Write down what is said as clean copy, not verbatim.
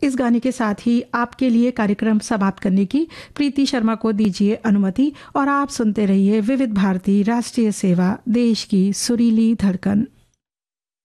इस गाने के साथ ही आपके लिए कार्यक्रम समाप्त करने की प्रीति शर्मा को दीजिए अनुमति और आप सुनते रहिए विविध भारती राष्ट्रीय सेवा, देश की सुरीली धड़कन।